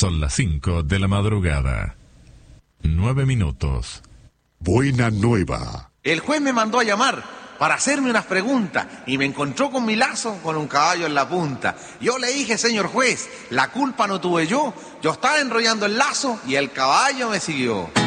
Son las 5 de la madrugada. 9 minutos. Buena nueva. El juez me mandó a llamar para hacerme unas preguntas y me encontró con mi lazo con un caballo en la punta. Yo le dije, señor juez, la culpa no tuve yo estaba enrollando el lazo y el caballo me siguió.